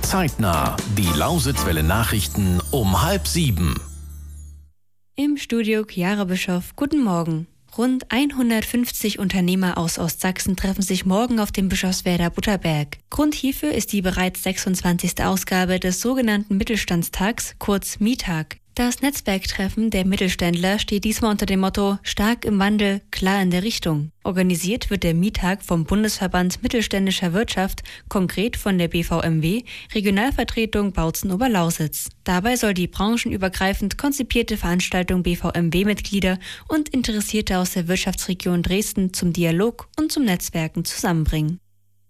Zeitnah. Die Lausitzwelle Nachrichten um 6:30. Im Studio Chiara Bischoff. Guten Morgen. Rund 150 Unternehmer aus Ostsachsen treffen sich morgen auf dem Bischofswerder Butterberg. Grund hierfür ist die bereits 26. Ausgabe des sogenannten Mittelstandstags, kurz MITAG. Das Netzwerktreffen der Mittelständler steht diesmal unter dem Motto Stark im Wandel, klar in der Richtung. Organisiert wird der MITAG vom Bundesverband Mittelständischer Wirtschaft, konkret von der BVMW, Regionalvertretung Bautzen-Oberlausitz. Dabei soll die branchenübergreifend konzipierte Veranstaltung BVMW-Mitglieder und Interessierte aus der Wirtschaftsregion Dresden zum Dialog und zum Netzwerken zusammenbringen.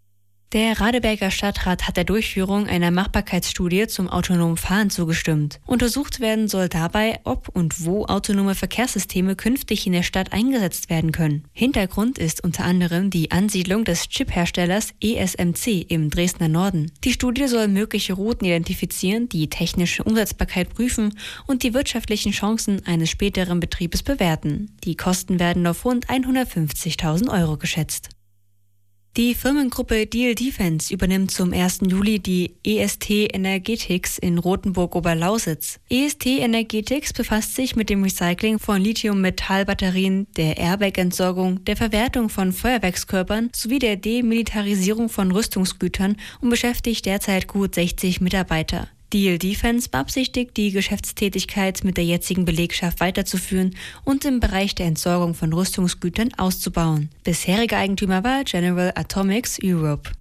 Der Radeberger Stadtrat hat der Durchführung einer Machbarkeitsstudie zum autonomen Fahren zugestimmt. Untersucht werden soll dabei, ob und wo autonome Verkehrssysteme künftig in der Stadt eingesetzt werden können. Hintergrund ist unter anderem die Ansiedlung des Chipherstellers ESMC im Dresdner Norden. Die Studie soll mögliche Routen identifizieren, die technische Umsetzbarkeit prüfen und die wirtschaftlichen Chancen eines späteren Betriebes bewerten. Die Kosten werden auf rund 150.000 Euro geschätzt. Die Firmengruppe Diehl Defence übernimmt zum 1. Juli die EST Energetics in Rothenburg-Oberlausitz. EST Energetics befasst sich mit dem Recycling von Lithium-Metall-Batterien, der Airbag-Entsorgung, der Verwertung von Feuerwerkskörpern sowie der Demilitarisierung von Rüstungsgütern und beschäftigt derzeit gut 60 Mitarbeiter. Diehl Defence beabsichtigt, die Geschäftstätigkeit mit der jetzigen Belegschaft weiterzuführen und im Bereich der Entsorgung von Rüstungsgütern auszubauen. Bisheriger Eigentümer war General Atomics Europe.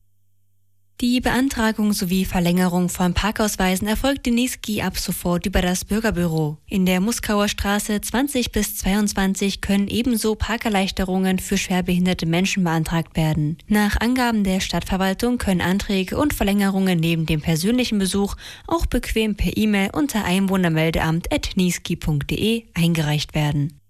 Die Beantragung sowie Verlängerung von Parkausweisen erfolgt in Niesky ab sofort über das Bürgerbüro. In der Muskauer Straße 20 bis 22 können ebenso Parkerleichterungen für schwerbehinderte Menschen beantragt werden. Nach Angaben der Stadtverwaltung können Anträge und Verlängerungen neben dem persönlichen Besuch auch bequem per E-Mail unter einwohnermeldeamt@niesky.de eingereicht werden.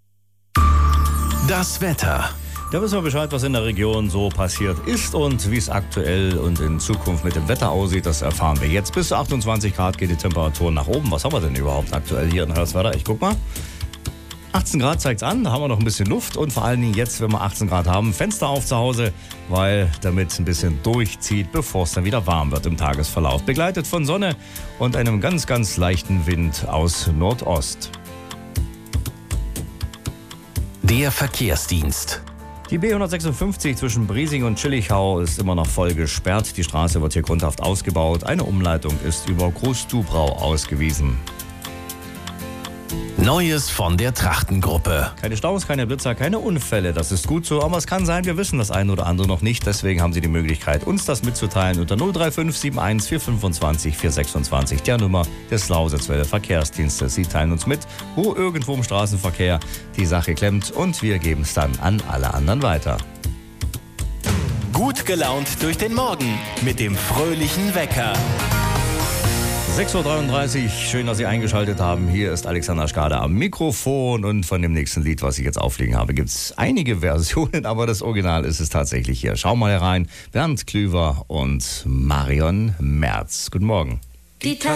Das Wetter. Da wissen wir Bescheid, was in der Region so passiert ist und wie es aktuell und in Zukunft mit dem Wetter aussieht. Das erfahren wir jetzt. Bis zu 28 Grad geht die Temperatur nach oben. Was haben wir denn überhaupt aktuell hier in Hoyerswerda? Ich guck mal. 18 Grad zeigt's an, da haben wir noch ein bisschen Luft und vor allen Dingen jetzt, wenn wir 18 Grad haben, Fenster auf zu Hause, weil damit es ein bisschen durchzieht, bevor es dann wieder warm wird im Tagesverlauf. Begleitet von Sonne und einem ganz, ganz leichten Wind aus Nordost. Der Verkehrsdienst. Die B156 zwischen Briesing und Schillichau ist immer noch voll gesperrt. Die Straße wird hier grundhaft ausgebaut. Eine Umleitung ist über Groß-Dubrau ausgewiesen. Neues von der Trachtengruppe. Keine Staus, keine Blitzer, keine Unfälle. Das ist gut so, aber es kann sein, wir wissen das eine oder andere noch nicht. Deswegen haben Sie die Möglichkeit, uns das mitzuteilen unter 03571 425 426, der Nummer des Lausitzwelle Verkehrsdienstes. Sie teilen uns mit, wo irgendwo im Straßenverkehr die Sache klemmt und wir geben es dann an alle anderen weiter. Gut gelaunt durch den Morgen mit dem fröhlichen Wecker. 6.33 Uhr, schön, dass Sie eingeschaltet haben. Hier ist Alexander Schade am Mikrofon und von dem nächsten Lied, was ich jetzt auflegen habe, gibt es einige Versionen, aber das Original ist es tatsächlich hier. Schau mal herein, Bernd Klüver und Marion Merz. Guten Morgen. Die Tasse